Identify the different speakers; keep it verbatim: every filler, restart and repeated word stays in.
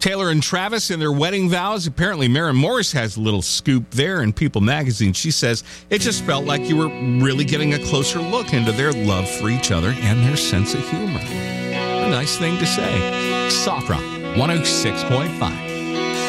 Speaker 1: Taylor and Travis in their wedding vows. Apparently, Maren Morris has a little scoop there in People magazine. She says, it just felt like you were really getting a closer look into their love for each other and their sense of humor. A nice thing to say. Soft Rock one oh six point five.